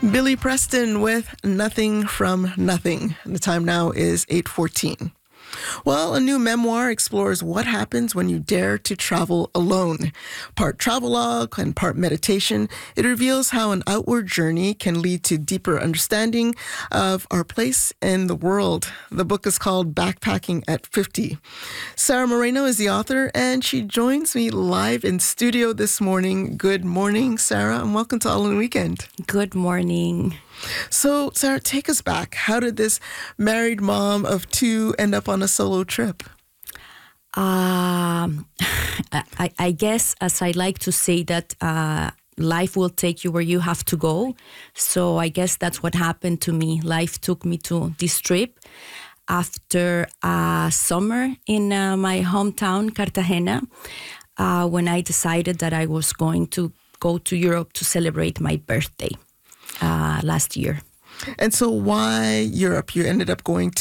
Billy Preston with Nothing from Nothing. The time now is 8:14. Well, a new memoir explores what happens when you dare to travel alone. Part travelogue and part meditation, it reveals how an outward journey can lead to deeper understanding of our place in the world. The book is called Backpacking at 50. Sarah Moreno is the author, and she joins me live in studio this morning. Good morning, Sarah, and welcome to All in Weekend. Good morning. So, Sarah, take us back. How did this married mom of two end up on a solo trip? I guess, as I like to say, that life will take you where you have to go. So I guess that's what happened to me. Life took me to this trip after a summer in my hometown, Cartagena, when I decided that I was going to go to Europe to celebrate my birthday last year. And so why Europe? You ended up going